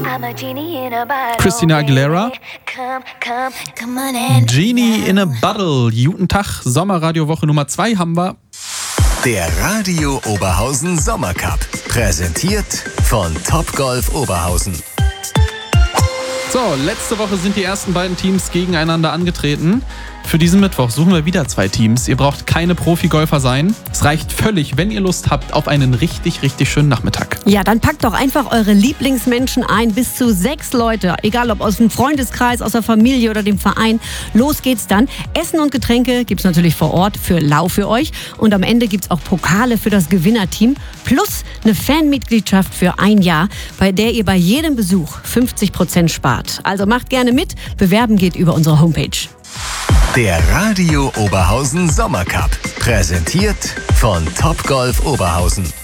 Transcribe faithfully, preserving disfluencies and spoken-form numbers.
Christina Aguilera. Genie in a Bottle. Guten Tag, Sommerradio-Woche Nummer zwei haben wir. Der Radio Oberhausen Sommercup. Präsentiert von Topgolf Oberhausen. So, letzte Woche sind die ersten beiden Teams gegeneinander angetreten. Für diesen Mittwoch suchen wir wieder zwei Teams. Ihr braucht keine Profigolfer sein. Es reicht völlig, wenn ihr Lust habt, auf einen richtig, richtig schönen Nachmittag. Ja, dann packt doch einfach eure Lieblingsmenschen ein. Bis zu sechs Leute. Egal ob aus dem Freundeskreis, aus der Familie oder dem Verein. Los geht's dann. Essen und Getränke gibt's natürlich vor Ort für lau für euch. Und am Ende gibt's auch Pokale für das Gewinnerteam. Plus eine Fanmitgliedschaft für ein Jahr, bei der ihr bei jedem Besuch fünfzig Prozent spart. Also macht gerne mit. Bewerben geht über unsere Homepage. Der Radio Oberhausen Sommercup. Präsentiert von Topgolf Oberhausen.